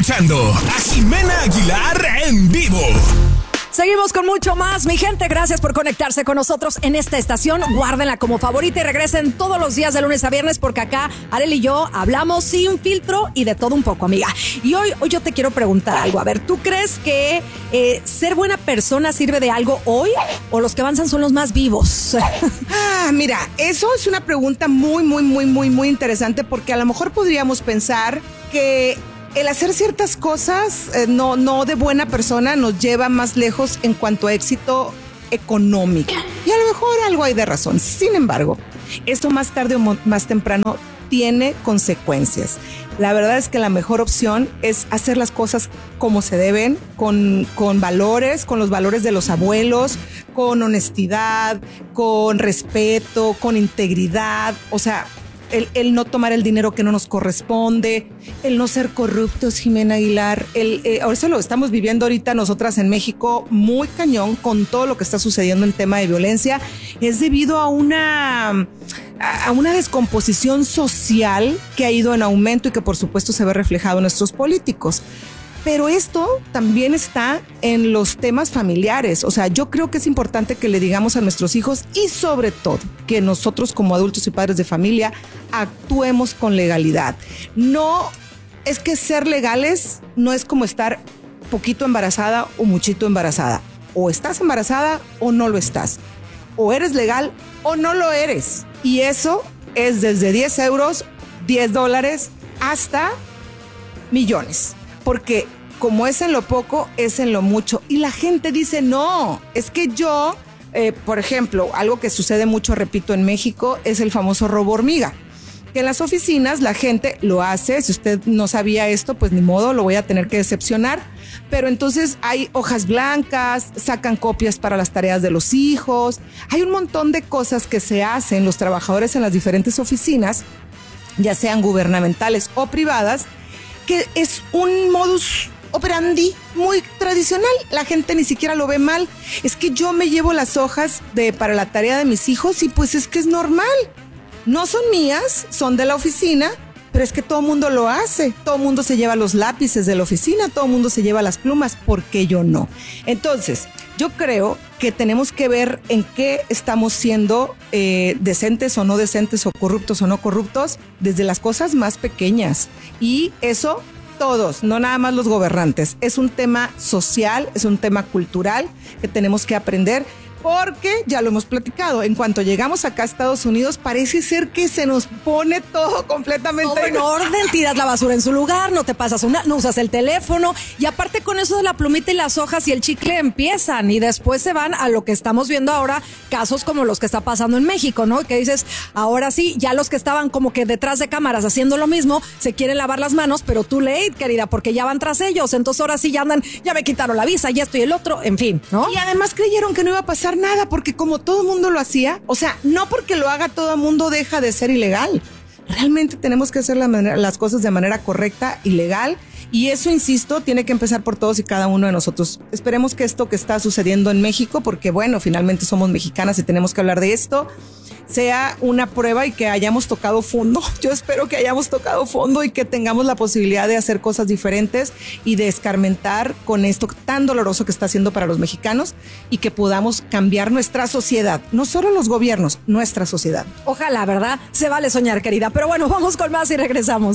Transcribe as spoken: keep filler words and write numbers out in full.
escuchando a Jimena Aguilar en vivo. Seguimos con mucho más, mi gente. Gracias por conectarse con nosotros en esta estación. Guárdenla como favorita y regresen todos los días de lunes a viernes porque acá Arely y yo hablamos sin filtro y de todo un poco, amiga. Y hoy, hoy yo te quiero preguntar algo. A ver, ¿tú crees que eh, ser buena persona sirve de algo hoy o los que avanzan son los más vivos? Ah, mira, eso es una pregunta muy, muy, muy, muy, muy interesante porque a lo mejor podríamos pensar que el hacer ciertas cosas eh, no, no de buena persona nos lleva más lejos en cuanto a éxito económico. Y a lo mejor algo hay de razón. Sin embargo, esto más tarde o mo- más temprano tiene consecuencias. La verdad es que la mejor opción es hacer las cosas como se deben, con, con valores, con los valores de los abuelos, con honestidad, con respeto, con integridad. O sea, El, el no tomar el dinero que no nos corresponde, el no ser corruptos, Jimena Aguilar. El, eh, ahora eso lo estamos viviendo ahorita nosotras en México muy cañón con todo lo que está sucediendo en tema de violencia. Es debido a una, a una descomposición social que ha ido en aumento y que por supuesto se ve reflejado en nuestros políticos. Pero esto también está en los temas familiares. O sea, yo creo que es importante que le digamos a nuestros hijos y sobre todo que nosotros como adultos y padres de familia actuemos con legalidad. No, es que ser legales no es como estar poquito embarazada o muchito embarazada. O estás embarazada o no lo estás. O eres legal o no lo eres. Y eso es desde diez euros, diez dólares hasta millones. Porque como es en lo poco, es en lo mucho. Y la gente dice, no, es que yo, eh, por ejemplo, algo que sucede mucho, repito, en México, es el famoso robo hormiga. Que en las oficinas la gente lo hace. Si usted no sabía esto, pues ni modo, lo voy a tener que decepcionar. Pero entonces hay hojas blancas, sacan copias para las tareas de los hijos. Hay un montón de cosas que se hacen los trabajadores en las diferentes oficinas, ya sean gubernamentales o privadas, que es un modus operandi muy tradicional. La gente ni siquiera lo ve mal. Es que yo me llevo las hojas de, para la tarea de mis hijos y pues es que es normal. No son mías, son de la oficina, pero es que todo el mundo lo hace. Todo el mundo se lleva los lápices de la oficina, todo el mundo se lleva las plumas. ¿Por qué yo no? Entonces, yo creo que tenemos que ver en qué estamos siendo eh, decentes o no decentes, o corruptos o no corruptos, desde las cosas más pequeñas. Y eso todos, no nada más los gobernantes. Es un tema social, es un tema cultural que tenemos que aprender. Porque ya lo hemos platicado, en cuanto llegamos acá a Estados Unidos, parece ser que se nos pone todo completamente todo en orden, tiras la basura en su lugar, no te pasas una, no usas el teléfono, y aparte con eso de la plumita y las hojas y el chicle empiezan y después se van a lo que estamos viendo ahora, casos como los que está pasando en México, ¿no? Que dices, ahora sí, ya los que estaban como que detrás de cámaras haciendo lo mismo, se quieren lavar las manos, pero too late, querida, porque ya van tras ellos, entonces ahora sí ya andan, ya me quitaron la visa, y esto y el otro, en fin, ¿no? Y además creyeron que no iba a pasar nada, porque como todo el mundo lo hacía, o sea, no porque lo haga todo el mundo deja de ser ilegal. Realmente tenemos que hacer la manera, las cosas de manera correcta y legal, y eso, insisto, tiene que empezar por todos y cada uno de nosotros. Esperemos que esto que está sucediendo en México, porque bueno, finalmente somos mexicanas y tenemos que hablar de esto, sea una prueba y que hayamos tocado fondo. Yo espero que hayamos tocado fondo y que tengamos la posibilidad de hacer cosas diferentes y de escarmentar con esto tan doloroso que está haciendo para los mexicanos, y que podamos cambiar nuestra sociedad, no solo los gobiernos, nuestra sociedad. Ojalá, ¿verdad? Se vale soñar, querida. Pero bueno, vamos con más y regresamos.